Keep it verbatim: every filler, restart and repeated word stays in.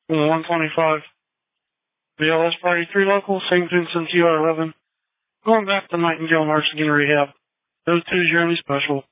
one twenty-five. B L S Party three local, Saint Vincent T R eleven. Going back to Nightingale Nursing and Rehab. Those two is your only special.